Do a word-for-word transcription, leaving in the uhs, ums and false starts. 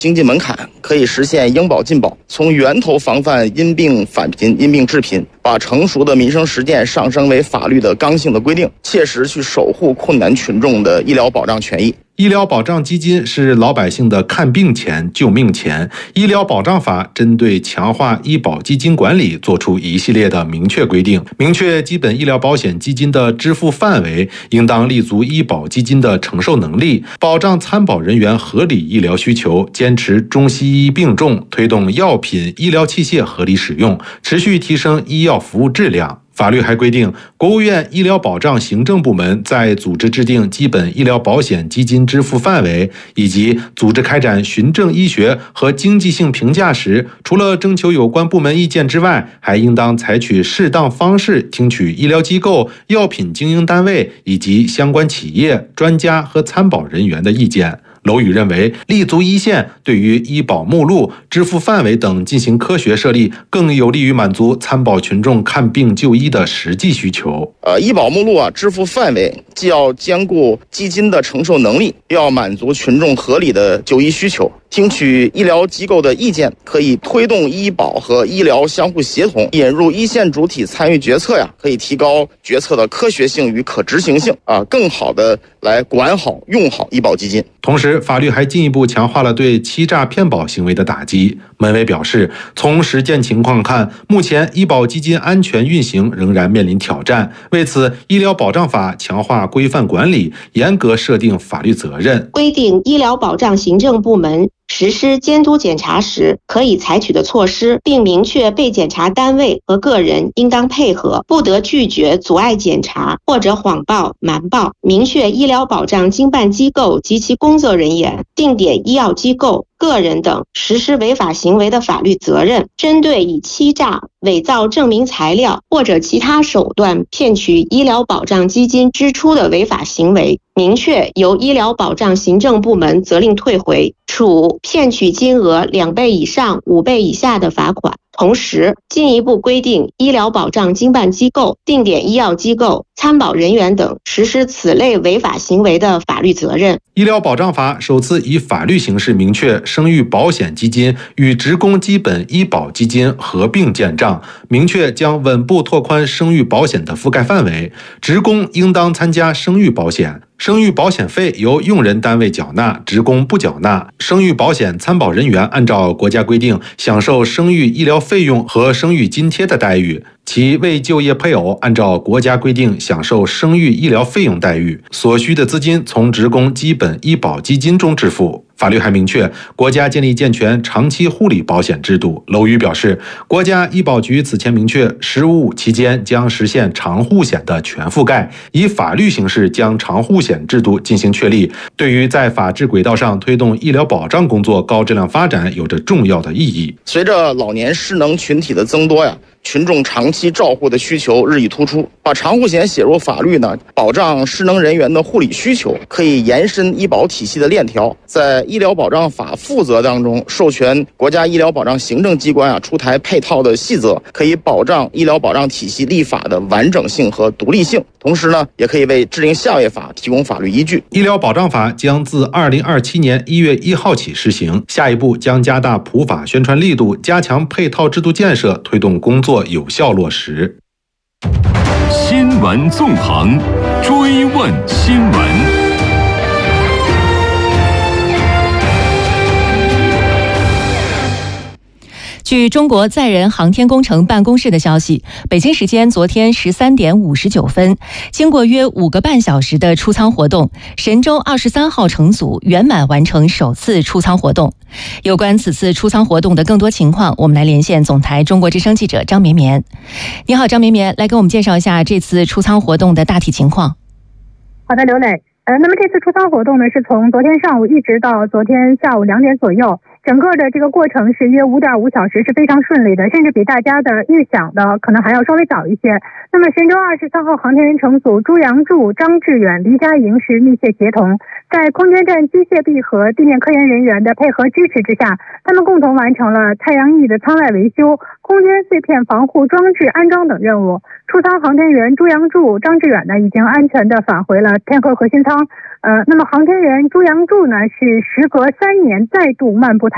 经济门槛可以实现应保尽保，从源头防范因病返贫、因病致贫，把成熟的民生实践上升为法律的刚性的规定，切实去守护困难群众的医疗保障权益。 医疗保障基金是老百姓的看病钱、救命钱。医疗保障法针对强化医保基金管理作出一系列的明确规定，明确基本医疗保险基金的支付范围，应当立足医保基金的承受能力，保障参保人员合理医疗需求，坚持中西医并重，推动药品、医疗器械合理使用，持续提升医药服务质量。法律还规定，国务院医疗保障行政部门在组织制定基本医疗保险基金支付范围以及组织开展循证医学和经济性评价时，除了征求有关部门意见之外，还应当采取适当方式听取医疗机构、药品经营单位以及相关企业、专家和参保人员的意见。娄宇认为，立足一线，对于医保目录、支付范围等进行科学设立，更有利于满足参保群众看病就医的实际需求。 呃，医保目录啊，支付范围既要兼顾基金的承受能力，又要满足群众合理的就医需求。听取医疗机构的意见，可以推动医保和医疗相互协同，引入一线主体参与决策呀，可以提高决策的科学性与可执行性啊，更好的来管好用好医保基金。 同时，法律还进一步强化了对欺诈骗保行为的打击。门委表示，从实践情况看，目前医保基金安全运行仍然面临挑战。为此，医疗保障法强化规范管理，严格设定法律责任， 规定医疗保障行政部门实施监督检查时可以采取的措施，并明确被检查单位和个人应当配合，不得拒绝、阻碍检查或者谎报、瞒报。明确医疗保障经办机构及其工作人员、定点医药机构、个人等实施违法行为的法律责任。针对以欺诈、伪造证明材料或者其他手段骗取医疗保障基金支出的违法行为，明确由医疗保障行政部门责令退回，处骗取金额两倍以上五倍以下的罚款。同时，进一步规定医疗保障经办机构、定点医药机构、参保人员等实施此类违法行为的法律责任。 医疗保障法首次以法律形式明确生育保险基金与职工基本医保基金合并建账，明确将稳步拓宽生育保险的覆盖范围，职工应当参加生育保险。生育保险费由用人单位缴纳，职工不缴纳。生育保险参保人员按照国家规定享受生育医疗费用和生育津贴的待遇，其未就业配偶按照国家规定享受生育医疗费用待遇，所需的资金从职工基本医保基金中支付。法律还明确，国家建立健全长期护理保险制度。娄宇表示，国家医保局此前明确，十五五期间将实现长护险的全覆盖，以法律形式将长护险制度进行确立，对于在法治轨道上推动医疗保障工作高质量发展有着重要的意义。 随着老年失能群体的增多呀，群众长期照护的需求日益突出，把长护险写入法律呢，保障失能人员的护理需求，可以延伸医保体系的链条。在医疗保障法负责当中，授权国家医疗保障行政机关啊出台配套的细则，可以保障医疗保障体系立法的完整性和独立性。同时呢，也可以为制定下位法提供法律依据。 医疗保障法将自二零二七年一月一号起施行，下一步将加大普法宣传力度，加强配套制度建设，推动工作有效落实。 新闻纵横，追问新闻。 据中国载人航天工程办公室的消息，北京时间昨天十三点五十九分，经过约五个半小时的出舱活动，神舟二十三号乘组圆满完成首次出舱活动。有关此次出舱活动的更多情况，我们来连线总台中国之声记者张绵绵。你好，张绵绵，来给我们介绍一下这次出舱活动的大体情况。 好的，刘磊。呃，那么这次出舱活动呢，是从昨天上午一直到昨天下午两点左右。整个的这个过程是约五点五小时，是非常顺利的，甚至比大家的预想的可能还要稍微早一些。那么神舟二十三号航天员乘组朱杨柱、张志远、黎佳莹是密切协同，在空间站机械臂和地面科研人员的配合支持之下，他们共同完成了太阳翼的舱外维修、空间碎片防护装置安装等任务。出舱航天员朱杨柱、张志远呢，已经安全的返回了天河核心舱。呃，那么航天员朱杨柱呢，是时隔三年再度漫步太